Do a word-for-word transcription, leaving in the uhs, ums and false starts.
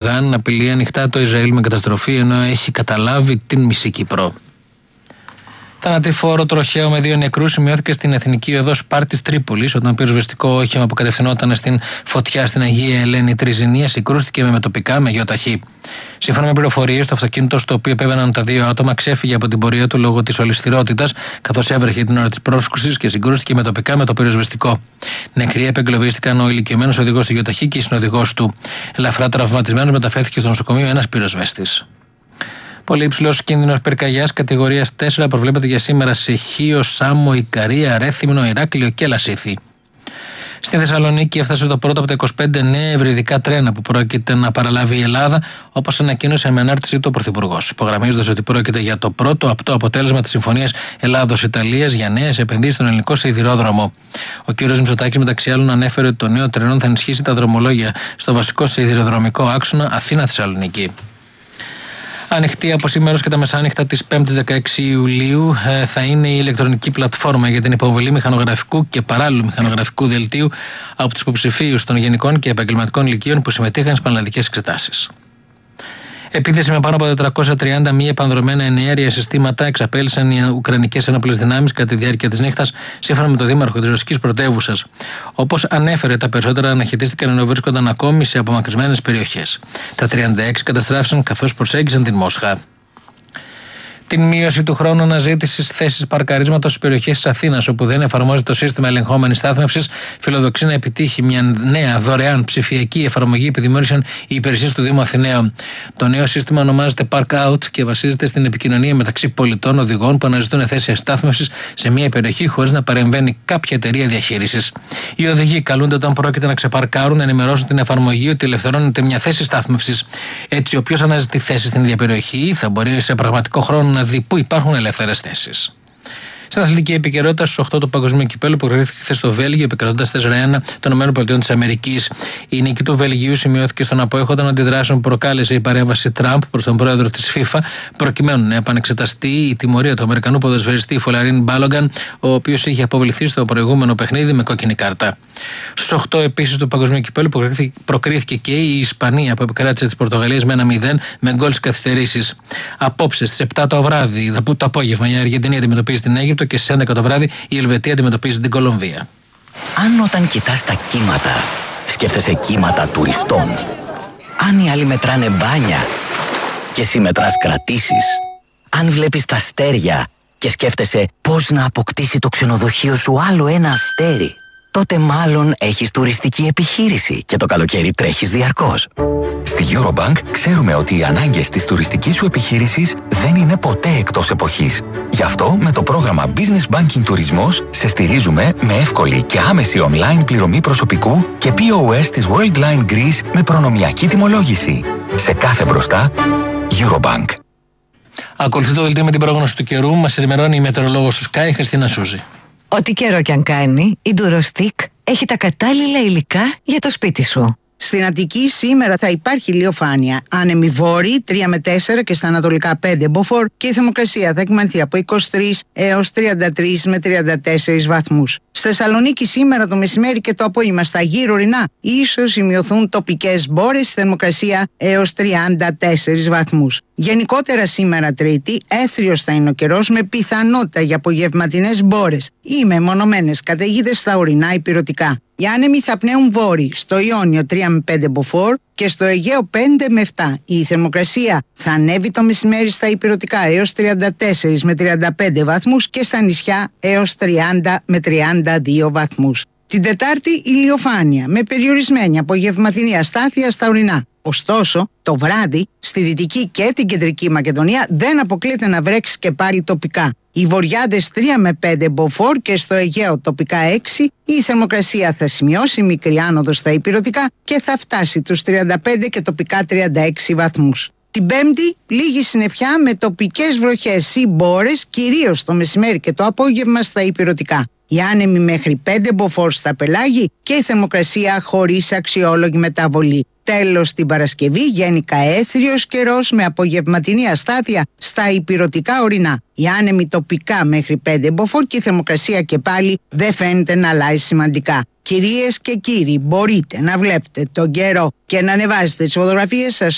Ερντογάν απειλεί ανοιχτά το Ισραήλ με καταστροφή, ενώ έχει καταλάβει την μισή Κύπρο. Θανατηφόρο τροχαίο με δύο νεκρούς σημειώθηκε στην εθνική οδό Σπάρτης Τρίπολης, όταν πυροσβεστικό όχημα που κατευθυνόταν στην φωτιά στην Αγία Ελένη Τριζηνία συγκρούστηκε με μετοπικά με γεωταχή. Σύμφωνα με πληροφορίες, το αυτοκίνητο στο οποίο επέβαιναν τα δύο άτομα ξέφυγε από την πορεία του λόγω της ολισθηρότητας, καθώς έβρεχε την ώρα της πρόσκρουσης και συγκρούστηκε μετοπικά με το πυροσβεστικό. Νεκροί επεγκλωβίστηκαν ο ηλικιωμένος οδηγός του γεωταχή και η συνοδηγός του. Ελαφρά τραυματισμένος μεταφέρθηκε στο νοσοκομείο ένας πυροσβέστης. Πολύ υψηλός κίνδυνος πυρκαγιάς κατηγορίας τέσσερα προβλέπεται για σήμερα σε Χίο, Σάμο, Ικαρία, Ρέθυμνο, Ηράκλειο και Λασίθι. Στη Θεσσαλονίκη έφτασε το πρώτο από τα είκοσι πέντε νέα ευρυδικά τρένα που πρόκειται να παραλάβει η Ελλάδα, όπως ανακοίνωσε με ανάρτησή του ο Πρωθυπουργός, υπογραμμίζοντας ότι πρόκειται για το πρώτο απτό αποτέλεσμα της Συμφωνίας Ελλάδος-Ιταλίας για νέες επενδύσεις στον ελληνικό σιδηρόδρομο. Ο κ. Μητσοτάκης, μεταξύ άλλων, ανέφερε ότι το νέο τρένο θα ενισχύσει τα δρομολόγια στο βασικό σιδηροδρομικό άξονα Αθήνα-Θεσσαλονίκη. Ανοιχτή από σήμερα και τα μεσάνυχτα της πέμπτης δεκαέξι Ιουλίου ε, θα είναι η ηλεκτρονική πλατφόρμα για την υποβολή μηχανογραφικού και παράλληλου μηχανογραφικού δελτίου από τους υποψηφίους των γενικών και επαγγελματικών λυκείων που συμμετείχαν στις πανελλαδικές εξετάσεις. Επίθεση με πάνω από τετρακόσια τριάντα μη επανδρομένα εναέρια συστήματα εξαπέλυσαν οι Ουκρανικές ενόπλες δυνάμεις κατά τη διάρκεια της νύχτας, σύμφωνα με τον δήμαρχο της ρωσικής πρωτεύουσας. Όπως ανέφερε, τα περισσότερα αναχαιτίστηκαν ενώ βρίσκονταν ακόμη σε απομακρυσμένες περιοχές. Τα τριάντα έξι καταστράφησαν καθώς προσέγγισαν την Μόσχα. Την μείωση του χρόνου αναζήτησης θέσης παρκαρίσματος στις περιοχές της Αθήνας, όπου δεν εφαρμόζεται το σύστημα ελεγχόμενης στάθμευσης, φιλοδοξεί να επιτύχει μια νέα δωρεάν ψηφιακή εφαρμογή που δημιούργησαν οι υπηρεσίες του Δήμου Αθηναίων. Το νέο σύστημα ονομάζεται Park Out και βασίζεται στην επικοινωνία μεταξύ πολιτών οδηγών που αναζητούν θέση στάθμευσης σε μια περιοχή χωρίς να παρεμβαίνει κάποια εταιρεία διαχείρισης. Οι οδηγοί καλούνται όταν πρόκειται να ξεπαρκάρουν να ενημερώσουν την εφαρμογή ότι ελευθερώνεται μια θέση στάθμευσης. Έτσι, όποιος αναζητεί θέση στην ίδια περιοχή θα μπορεί σε πραγματικό χρόνο να δει πού υπάρχουν ελεύθερες θέσεις. Στην αθλητική επικαιρότητα, στους οκτώ του Παγκοσμίου Κυπέλλου που προηγήθηκε χθες στο Βέλγιο, επικρατώντας τέσσερα ένα των ΗΠΑ. Η νίκη του Βελγίου σημειώθηκε στον απόϊχο των αντιδράσεων που προκάλεσε η παρέμβαση Τραμπ προς τον πρόεδρο της FIFA, προκειμένου να επανεξεταστεί η τιμωρία του Αμερικανού ποδοσφαιριστή Φολαρίν Μπάλογκαν, ο οποίος είχε αποβληθεί στο προηγούμενο παιχνίδι με κόκκινη κάρτα. Στους οκτώ επίσης του Παγκοσμίου Κυπέλλου προκρίθηκε και η Ισπανία που επικράτησε της Πορτογαλίας με ένα μηδέν με γκολ στις καθυστερήσεις. Απόψε στις επτά το βράδυ, το απόγευμα, η Αργεντινή αντιμετωπίζει την Αίγυπτο και στις έντεκα το βράδυ η Ελβετία αντιμετωπίζει την Κολομβία. Αν όταν κοιτάς τα κύματα, σκέφτεσαι κύματα τουριστών. Αν οι άλλοι μετράνε μπάνια και εσύ μετράς κρατήσεις. Αν βλέπεις τα αστέρια και σκέφτεσαι πώς να αποκτήσει το ξενοδοχείο σου άλλο ένα αστέρι, τότε μάλλον έχεις τουριστική επιχείρηση και το καλοκαίρι τρέχεις διαρκώς. Στη Eurobank ξέρουμε ότι οι ανάγκες της τουριστικής σου επιχείρησης δεν είναι ποτέ εκτός εποχής. Γι' αυτό με το πρόγραμμα Business Banking Τουρισμός σε στηρίζουμε με εύκολη και άμεση online πληρωμή προσωπικού και πι ο ες της Worldline Greece με προνομιακή τιμολόγηση. Σε κάθε μπροστά, Eurobank. Ακολουθεί το δελτίο με την πρόγνωση του καιρού. Μας ενημερώνει η μετεωρολόγος του Sky, Χριστίνα Σούζη. Ό,τι καιρό κι αν κάνει, η Durostick έχει τα κατάλληλα υλικά για το σπίτι σου. Στην Αττική σήμερα θα υπάρχει ηλιοφάνεια. Άνεμη βόρειη τρία με τέσσερα και στα ανατολικά πέντε μποφόρ και η θερμοκρασία θα εκμανθεί από είκοσι τρεις έως τριάντα τρεις με τριάντα τέσσερις βαθμούς. Στη Θεσσαλονίκη σήμερα το μεσημέρι και το απόγευμα στα γύρω ορεινά ίσως σημειωθούν τοπικές μπόρες, θερμοκρασία έως τριάντα τέσσερις βαθμούς. Γενικότερα σήμερα Τρίτη έθριος θα είναι ο καιρός με πιθανότητα για απογευματινές μπόρες ή μεμονωμένες καταιγίδες στα ορεινά υπηρετικά. Οι άνεμοι θα πνέουν βόρειοι, στο Ιόνιο τρία με πέντε μποφόρ και στο Αιγαίο πέντε με επτά. Η θερμοκρασία θα ανέβει το μεσημέρι στα υπηρετικά έως τριάντα τέσσερις με τριάντα πέντε βαθμούς και στα νησιά έως τριάντα με τριάντα δύο βαθμούς. Την Τετάρτη ηλιοφάνεια με περιορισμένη απογευματινή αστάθεια στα ορεινά. Ωστόσο, το βράδυ στη Δυτική και την Κεντρική Μακεδονία δεν αποκλείεται να βρέξει και πάλι τοπικά. Οι βορειάδες τρία με πέντε μποφόρ και στο Αιγαίο τοπικά έξι. Η θερμοκρασία θα σημειώσει μικρή άνοδο στα υπηρετικά και θα φτάσει τους τριάντα πέντε και τοπικά τριάντα έξι βαθμούς. Την Πέμπτη, λίγη συννεφιά με τοπικές βροχές ή μπόρες, κυρίως το μεσημέρι και το απόγευμα στα υπηρετικά. Οι άνεμοι μέχρι πέντε μποφόρ στα πελάγη και η θερμοκρασία χωρίς αξιόλογη μεταβολή. Τέλος, την Παρασκευή γενικά έθριος καιρός με απογευματινή αστάθεια στα υπηρετικά ορεινά. Οι άνεμοι τοπικά μέχρι πέντε μποφόρ και η θερμοκρασία και πάλι δεν φαίνεται να αλλάζει σημαντικά. Κυρίες και κύριοι, μπορείτε να βλέπετε τον καιρό και να ανεβάζετε τις φωτογραφίες σας